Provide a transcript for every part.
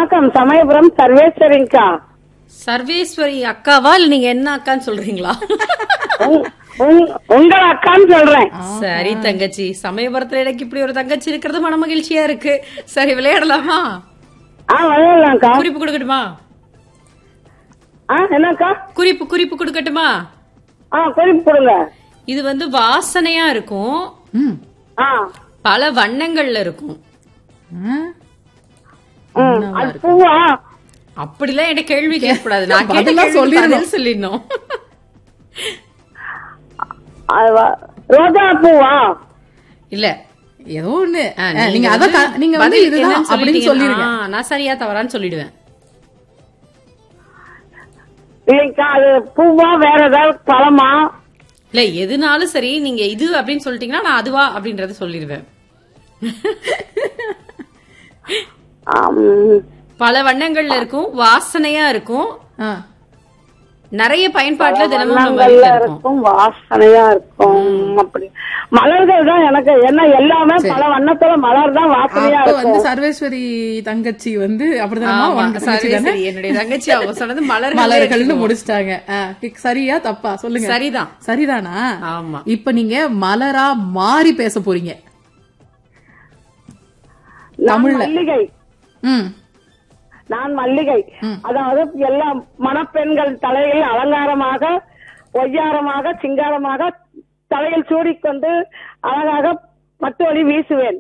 வணக்கம், சமயபுரம் சர்வேஸ்வரிங்கா. சர்வேஸ்வரி அக்காவா இல்ல நீங்க என்ன அக்கான்னு சொல்றீங்களா? உங்க அக்கான்னு சொல்றேன். சரி தங்கச்சி, சமயபுரத்துல எனக்கு இப்படி ஒரு தங்கச்சி இருக்கிறது மன மகிழ்ச்சியா இருக்கு. சரி, விளையாடலாமா? விளையாடலாம்க்கா. குறிப்பு கொடுக்கட்டுமா? என்னக்கா? குறிப்பு கொடுக்கட்டுமா? குறிப்பு கொடுங்க. இது வந்து வாசனையா இருக்கும், பல வண்ணங்கள்ல இருக்கும். அது பூவா? அப்படிலாம் என்ன கேள்வி கேட்கக்கூடாது. நான் பதில் சொல்லிடணும். ரோஜா பூவா? இல்ல, ஏதோ ஒண்ணு. நீங்க அதான் நீங்க வந்து இதுதான் அப்படின்னு சொல்லிருங்க. நான் சரியா தவறான்னு சொல்லிடுவேன். இல்லைங்கக்கா, அது பூவா வேற ஏதாவது பழமா? இல்ல, எதுனாலும் சரி, நீங்க இது அப்படின்னு சொல்லிட்டீங்கன்னா நான் அதுவா அப்படின்றத சொல்லிடுவேன். பல வண்ணங்கள்ல இருக்கும், வாசனையா இருக்கும், நிறைய பயன்பாட்டுல தினமும் இருக்கும், வாசனையா இருக்கும். அப்படி மலர்கள் தான் எனக்கு என்ன, எல்லாமே பல வண்ணத்துல மலர் தான் வாசனையா இருக்கும். சர்வேஸ்வரி தங்கச்சி வந்து அப்படிதான் என்னுடைய தங்கச்சி அவங்க சொன்னது மலர்கள்னு முடிச்சிட்டாங்க. சரியா தப்பா சொல்லுங்க. சரிதான். சரிதானா? ஆமா. இப்ப நீங்க மலரா மாறி பேச போறீங்க. தமிழ் மல்லிகை. நான் மல்லிகை. அதாவது எல்லா மணப்பெண்கள் தலையில் அலங்காரமாக, ஒய்யாரமாக, சிங்காரமாக தலையில் சூடிக்கொண்டு அழகாக பட்டு ஒளி வீசுவேன்.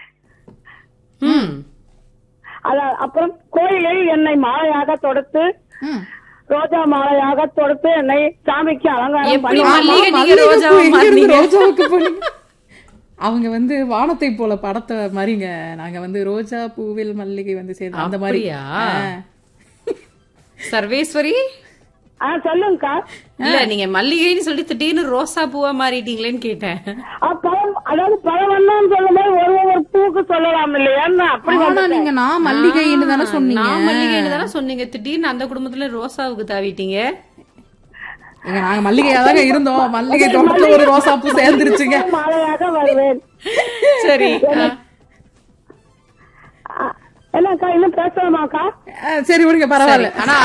அப்புறம் கோயிலில் என்னை மாலையாக தொடுத்து, ரோஜா மாலையாக தொடுத்து என்னை சாமிக்கு அலங்காரம் பண்ணி. அவங்க வந்து வானத்தை போல படத்தை மாதிரிங்க. நாங்க வந்து ரோஜா பூவில் மல்லிகை வந்து சேர்ந்து அந்த மாதிரியா? சர்வேஸ்வரி சொல்லுங்கக்கா. இல்ல, நீங்க மல்லிகைன்னு சொல்லி திடீர்னு ரோசா பூவா மாறிட்டீங்களேன்னு கேட்டேன். அதாவது பழவண்ணம் சொல்லும் போது ஒரு பூக்கு சொல்லலாம் இல்லையா? அப்படி நீங்க நான் மல்லிகைன்னு தானே சொன்னீங்க. நான் மல்லிகைன்னு தானே சொன்னீங்க. திடீர்னு அந்த குடும்பத்துல ரோசாவுக்கு தாவிட்டீங்க. நாங்க மல்லிகையாதாங்க இருந்தோம். மல்லிகை தோட்டத்துல ஒரு ரோசா பூ சேர்ந்துருச்சுங்க. மாலையாக வருவேன். சரி, என்னக்கா இன்னும் பேசலாமாக்கா? சரி விடுங்க, பரவாயில்ல. ஆனா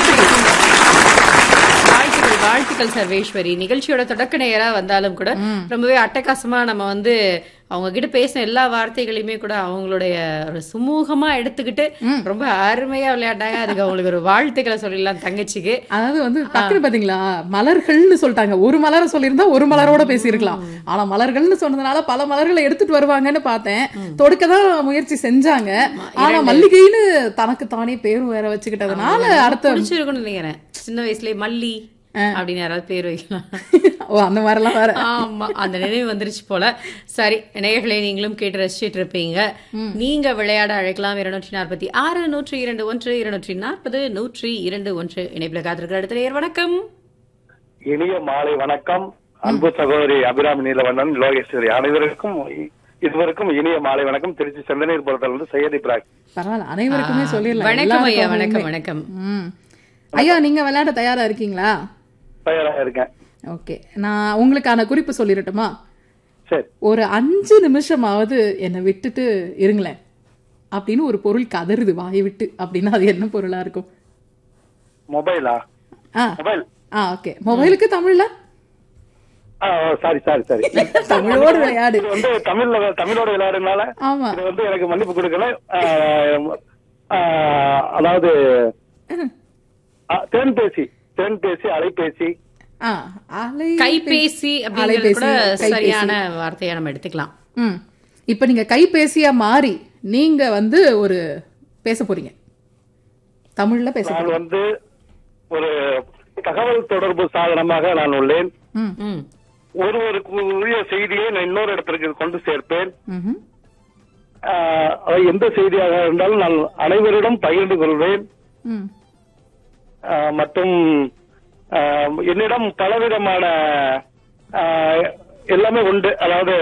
வாழ்த்துக்கள் சர்வேஸ்வரி. நிகழ்ச்சியோட தொடக்க நேரா வந்தாலும் கூட ரொம்பவே அட்டகாசமா நம்ம வந்து அவங்க கிட்ட பேசின எல்லா வார்த்தைகளையுமே கூட அவங்களுடைய ஒரு சுமூகமா எடுத்துக்கிட்டு ரொம்ப அருமையா விளையாட்டாங்க. அதுக்கு அவங்களுக்கு ஒரு வாழ்த்துக்களை சொல்லிடலாம் தங்கச்சிக்கு. அதாவது வந்து டக்குனு பாத்தீங்களா, மலர்கள்னு சொல்லிட்டாங்க. ஒரு மலரை சொல்லியிருந்தா ஒரு மலரோட பேசியிருக்கலாம். ஆனா மலர்கள்னு சொன்னதுனால பல மலர்களை எடுத்துட்டு வருவாங்கன்னு பார்த்தேன். தொடுக்கதான் முயற்சி செஞ்சாங்க. ஆனா மல்லிகைன்னு தனக்கு தானே பேரும் வேற வச்சுக்கிட்டதுனால அடுத்த பிடிச்சிருக்கும்னு நினைக்கிறேன். சின்ன வயசுல மல்லி அப்படின்னு யாராவது பேர் வைக்கலாம். அந்த மாதிரி எல்லாம் வேற. ஆமா, அந்த நினைவு வந்துருச்சு போல. சரி நேயர்களே, நீங்களும் கேட்டு ரசிச்சிட்டு இருப்பீங்க. நீங்க விளையாட அழைக்கலாம். 246 102 1 240 102 இணைப்புல காத்திருக்கிற அடுத்த நேயர். வணக்கம். இனிய மாலை வணக்கம். அன்பு சகோதரி அபிராமி நீலவண்ணன், லோகேஸ்வரி அனைவருக்கும் இதுவரைக்கும் இனிய மாலை வணக்கம். திருச்சி செந்தனீர் புறத்திலிருந்து சையத் இப்ராஹிம். பரவாயில்ல, அனைவருக்குமே சொல்லிடலாம். வணக்கம் ஐயா. வணக்கம் வணக்கம் ஐயா. நீங்க விளையாட தயாரா இருக்கீங்களா? தயாராக இருக்கேன். ஓகே, நான் உங்களுக்கான குறிப்பு சொல்லிடட்டுமா? சரி. ஒரு 5 நிமிஷமாவது என்னை விட்டுட்டு இருங்களேன் அப்படின்னு ஒரு பொருள் கதறுது வாயை விட்டு. அப்படின்னா அது என்ன பொருளா இருக்கும்? மொபைலா? மொபைல். ஓகே, மொபைலுக்கு தமிழ்ல சாரி தமிழோடு விளையாடு. இது வந்து தமிழோட விளையாடுனால இது வந்து எனக்கு மன்னிப்பு கொடுக்கல. அதாவது தேன்பேசி, அலைபேசி, கைபேசி அப்படிங்கிறது கூட சரியான வார்த்தையா நம்ம எடுத்துக்கலாம். இப்ப நீங்க கைபேசியா மாறி நீங்க வந்து ஒரு பேச போறீங்க, தமிழ்ல பேச. நான் வந்து ஒரு தகவல் தொடர்பு சாதனமாக நான் உள்ளேன். ஒருவருக்கு உரிய செய்தியை நான் இன்னொரு இடத்திற்கு கொண்டு சேர்ப்பேன். எந்த செய்தியாக இருந்தாலும் நான் அனைவரிடம் பகிர்ந்து கொள்வேன். மற்றும் என்னிடம் பலவிதமான எல்லாமே உண்டு. அதாவது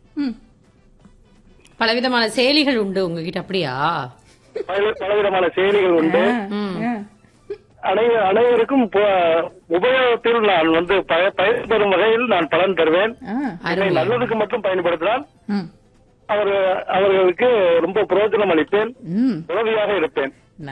பலவிதமான செயலிகள் உண்டு உங்ககிட்ட. அப்படியா? பலவிதமான செயலிகள் உண்டு. அனைவருக்கும் உபயோகத்தில் நான் வந்து பயன்பெறும் வகையில் நான் பலன் தருவேன். நல்லதுக்கு மட்டும் பயன்படுத்தினால் அவர்களுக்கு ரொம்ப பிரயோஜனம் அளிப்பேன், உதவியாக இருப்பேன்.